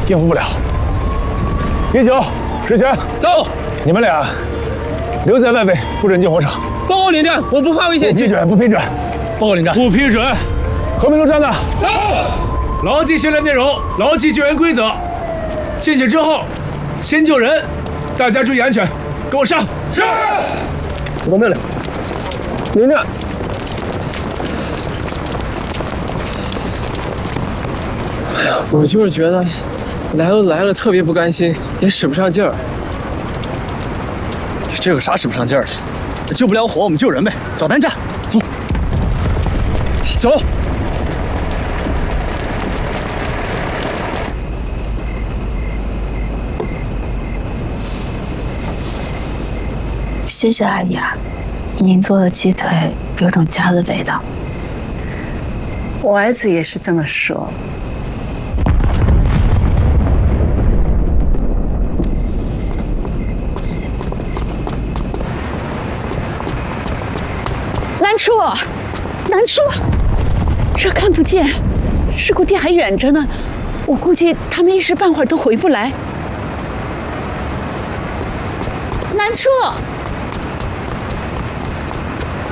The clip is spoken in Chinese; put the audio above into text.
应付不了。叶九、石泉到， 你们俩留在外围，不准进火场。 报告连长，我不怕危险期。 不批准。 报告连长， 不批准。和平路站的， 牢记训练内容，牢记救援规则。进去之后，先救人，大家注意安全。跟我上。是。 服从命令。连长。 我就是觉得来都来了，特别不甘心，也使不上劲儿。 这有啥使不上劲儿的？救不了火，我们救人呗，找担架，走。 走。 谢谢阿姨啊，您做的鸡腿有种家的味道。 我儿子也是这么说。南初，南初，这看不见，事故地还远着呢，我估计他们一时半会儿都回不来。南初。